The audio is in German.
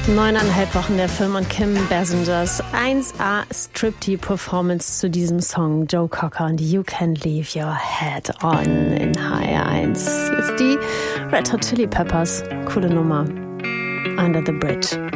9,5 Wochen der Film und Kim Basingers 1A Striptease-Performance zu diesem Song Joe Cocker und You Can Leave Your Head On in HR1. Jetzt die Red Hot Chili Peppers. Coole Nummer. Under the Bridge.